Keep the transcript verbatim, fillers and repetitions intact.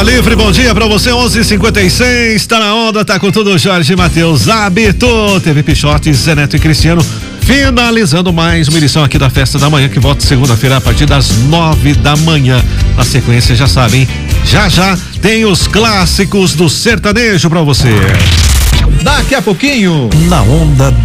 Livre, bom dia pra você, onze e cinquenta e seis, tá na onda, tá com tudo, Jorge Matheus Hábito, teve Pichote, Zé Neto e Cristiano, finalizando mais uma edição aqui da Festa da Manhã, que volta segunda-feira a partir das nove da manhã. Na sequência, já sabem, já já tem os clássicos do sertanejo pra você. Daqui a pouquinho, na onda